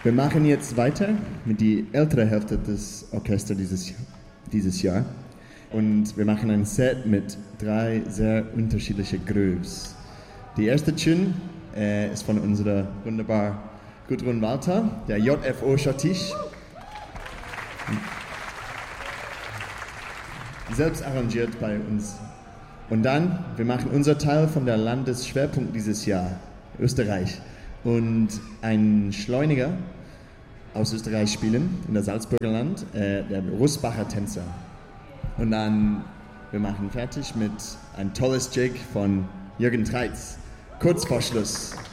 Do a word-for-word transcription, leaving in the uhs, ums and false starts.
Wir machen jetzt weiter mit der älteren Hälfte des Orchesters dieses, dieses Jahr. Und wir machen ein Set mit drei sehr unterschiedlichen Grooves. Die erste Tune äh, ist von unserer wunderbaren Gudrun Walter, der J F O Schottisch. Selbst arrangiert bei uns. Und dann, wir machen unser Teil von der Landesschwerpunkt dieses Jahr, Österreich. Und ein Schleuniger aus Österreich spielen, in der Salzburger Land, äh, der Russbacher Tänzer. Und dann, wir machen fertig mit ein tolles Jig von Jürgen Treitz, kurz vor Schluss.